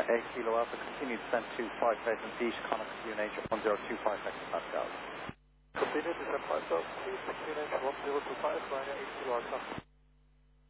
8 Kilo Alpha, continue descent to 5,000 feet, Connacht QNH 1025 hectopascals. Completed, descent 5,000 feet, QNH 1025, runway 8 Kilo Alpha.